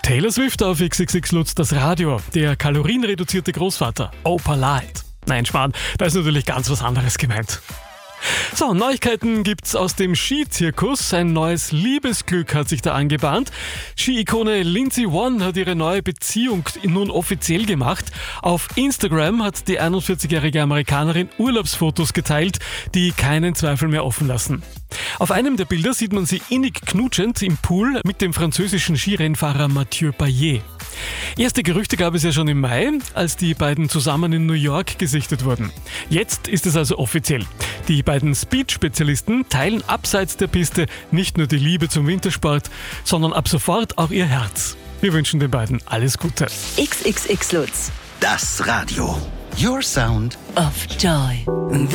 Taylor Swift auf XXX Lutz, das Radio, der kalorienreduzierte Großvater, Opa Light. Nein, Schmarrn, da ist natürlich ganz was anderes gemeint. So, Neuigkeiten gibt's aus dem Skizirkus. Ein neues Liebesglück hat sich da angebahnt. Ski-Ikone Lindsey Vonn hat ihre neue Beziehung nun offiziell gemacht. Auf Instagram hat die 41-jährige Amerikanerin Urlaubsfotos geteilt, die keinen Zweifel mehr offen lassen. Auf einem der Bilder sieht man sie innig knutschend im Pool mit dem französischen Skirennfahrer Mathieu Payet. Erste Gerüchte gab es ja schon im Mai, als die beiden zusammen in New York gesichtet wurden. Jetzt ist es also offiziell. Die beiden Speed-Spezialisten teilen abseits der Piste nicht nur die Liebe zum Wintersport, sondern ab sofort auch ihr Herz. Wir wünschen den beiden alles Gute. XXX Lutz. Das Radio. Your Sound of Joy.